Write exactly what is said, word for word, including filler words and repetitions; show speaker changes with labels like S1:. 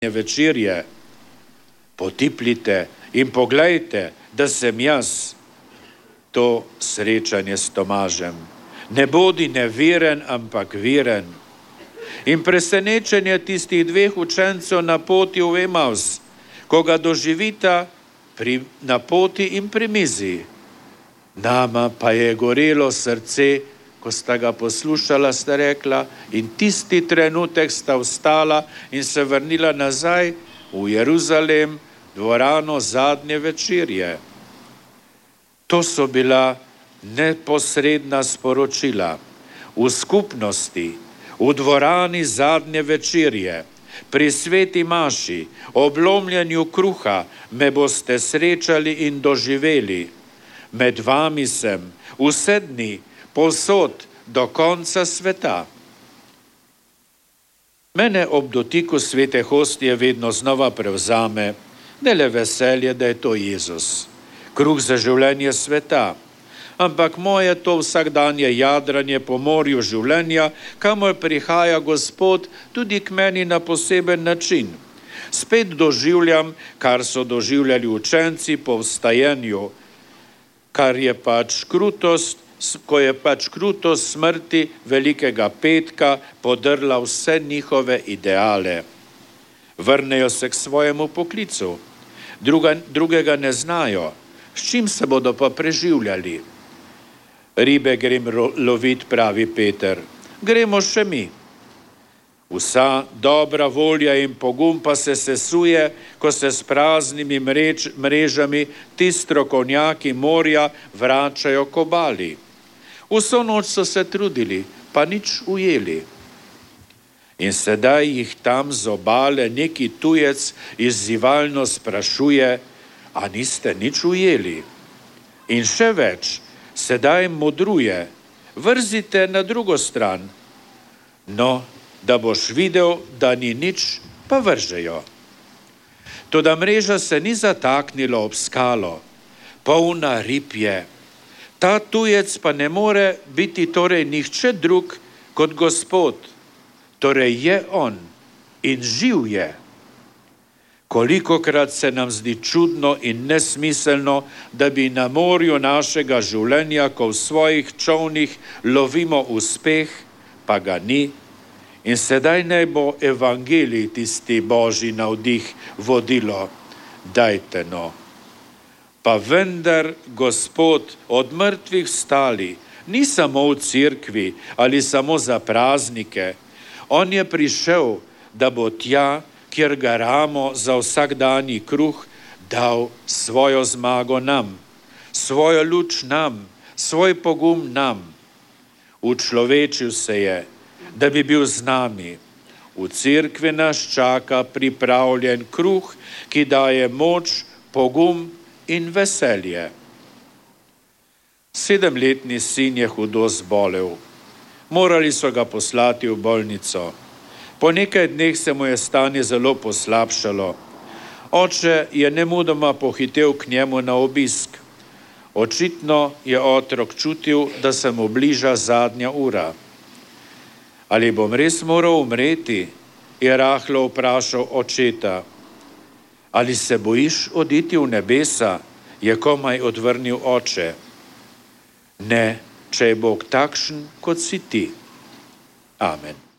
S1: večerje, potipljite in poglejte, da sem jaz. To srečanje s Tomažem. Ne bodi neveren, ampak veren. In presenečenje tistih dveh učencev na poti v Emaus, ko ga doživita pri, na poti in pri mizi. Nama pa je gorelo srce, ko sta ga poslušala, sta rekla, in tisti trenutek sta vstala in se vrnila nazaj v Jeruzalem, dvorano zadnje večerje. To so bila neposredna sporočila. V skupnosti, v dvorani zadnje večerje, pri sveti maši, ob lomljenju kruha me boste srečali in doživeli. Med vami sem, vse dni, povsod do konca sveta. Mene ob dotiku svete hostije vedno znova prevzame ne le veselje, da je to Jezus, kruh za življenje sveta, ampak moje to vsakdanje jadranje po morju življenja, kamor prihaja Gospod tudi k meni na poseben način. Spet doživljam, kar so doživljali učenci po vstajenju, kar je pač krutost, ko je pač krutost smrti velikega petka podrla vse njihove ideale. Vrnejo se k svojemu poklicu, Druga, drugega ne znajo, s čim se bodo pa preživljali. Ribe grem lovit, pravi Peter, gremo še mi. Vsa dobra volja in pogum pa se sesuje, ko se s praznimi mrež, mrežami ti strokovnjaki morja vračajo k obali. Vso noč so se trudili, pa nič ujeli. In sedaj jih tam z obale neki tujec izzivalno sprašuje, a niste nič ujeli? In še več, sedaj modruje, vrzite na drugo stran. No, da boš videl, da ni nič, pa vržejo. Toda mreža se ni zataknila ob skalo, polna rib je. Ta tujec pa ne more biti torej nihče drug kot Gospod, torej je on in živ je. Kolikokrat se nam zdi čudno in nesmiselno, da bi na morju našega življenja, ko v svojih čolnih lovimo uspeh, pa ga ni. In sedaj naj bo evangelij tisti božji navdih vodilo. Dajte no. Pa vendar Gospod od mrtvih vstali, ni samo v cerkvi ali samo za praznike. On je prišel, da bo tja, kjer garamo za vsakdanji kruh, dal svojo zmago nam, svojo luč nam, svoj pogum nam. Učlovečil se je, da bi bil z nami. V cerkvi nas čaka pripravljen kruh, ki daje moč, pogum in veselje. Sedemletni sin je hudo zbolel. Morali so ga poslati v bolnico. Po nekaj dneh se mu je stanje zelo poslabšalo. Oče je nemudoma pohitel k njemu na obisk. Očitno je otrok čutil, da se mu bliža zadnja ura. Ali bom res moral umreti? Je rahlo vprašal očeta. Ali se bojiš oditi v nebesa? Je komaj odvrnil oče. Ne, če je Bog takšen, kot si ti. Amen.